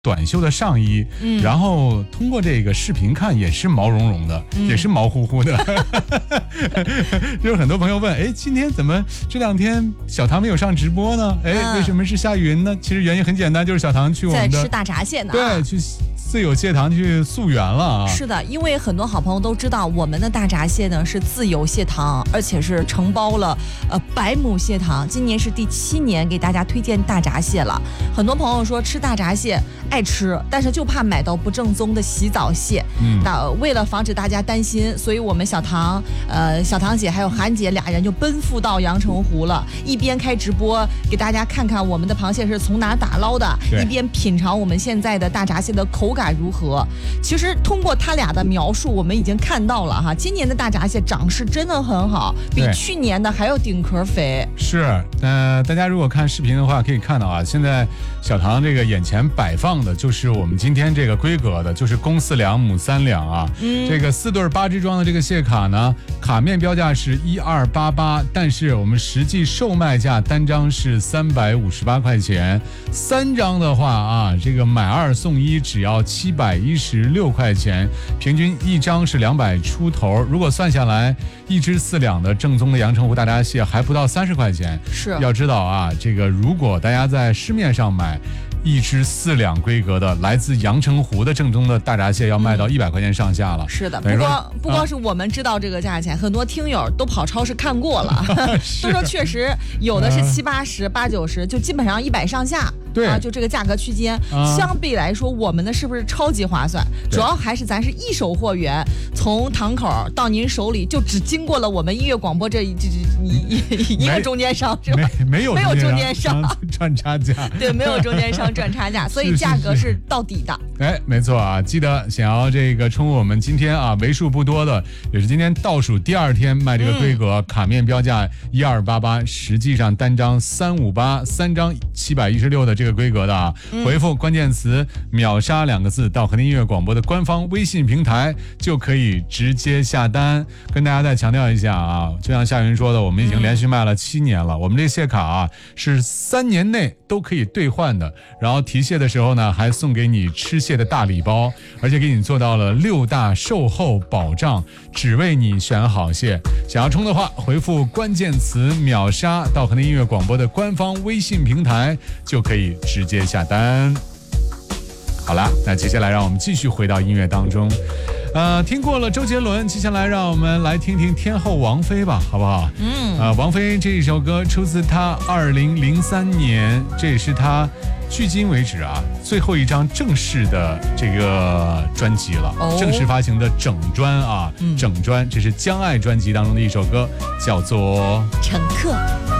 短袖的上衣，然后通过这个视频看也是毛茸茸的，也是毛乎乎的。就是很多朋友问，哎，今天怎么这2天小唐没有上直播呢？哎，为什么是下云呢？其实原因很简单，就是小唐去我们的在吃大闸蟹呢。 对，去自有蟹塘去溯源了啊。 是的，因为很多好朋友都知道，我们的大闸蟹呢是自有蟹塘，而且是承包了百亩蟹塘。今年是第7年给大家推荐大闸蟹了。很多朋友说吃大闸蟹爱吃，但是就怕买到不正宗的洗澡蟹。那为了防止大家担心，所以我们小唐姐还有韩姐俩人就奔赴到阳澄湖了，一边开直播给大家看看我们的螃蟹是从哪打捞的，一边品尝我们现在的大闸蟹的口感如何。其实通过他俩的描述，我们已经看到了哈，今年的大闸蟹长势真的很好，比去年的还要顶壳肥。是， 大家如果看视频的话，可以看到啊，现在小唐这个眼前摆放的就是我们今天这个规格的，就是公4两母3两啊。这个4对8只装的这个蟹卡呢，卡面标价是1288，但是我们实际售卖价单张是358块钱，3张的话啊，这个买2送1只要716块钱，平均1张是200出头。如果算下来，1只4两的正宗的阳澄湖大闸蟹还不到30块钱。 是， 要知道啊，这个如果大家在市面上买1只4两规格的来自阳澄湖的正宗的大闸蟹，要卖到100块钱上下了。 是的，不光是我们知道这个价钱，很多听友都跑超市看过了，都说确实有的是70、80、80、90，就基本上100上下。 对啊，就这个价格区间，相比来说，我们的是不是超级划算？主要还是咱是一手货源，从堂口到您手里，就只经过了我们音乐广播这一个中间商，是吧？ 没有中间商赚差价， 对，没有中间商赚差价，所以价格是到底的。 哎，没错啊，记得想要这个冲我们今天啊为数不多的，也是今天倒数第2天卖这个规格，卡面标价1288，实际上单张358，3张716的这个规格的啊，回复关键词秒杀2个字到和听音乐广播的官方微信平台，就可以直接下单。跟大家再强调一下啊，就像夏云说的，我们已经连续卖了7年了，我们这蟹卡啊是3年内都可以兑换的，然后提蟹的时候呢，还送给你吃蟹的大礼包，而且给你做到了6大售后保障，只为你选好蟹。想要冲的话，回复关键词秒杀到和听音乐广播的官方微信平台，就可以直接下单。好了，那接下来让我们继续回到音乐当中。听过了周杰伦，接下来让我们来听听天后王菲吧，好不好？王菲这一首歌出自她2003年，这也是她距今为止啊最后一张正式的这个专辑了，正式发行的整专啊，整专，这是《将爱》专辑当中的一首歌，叫做《 乘客》。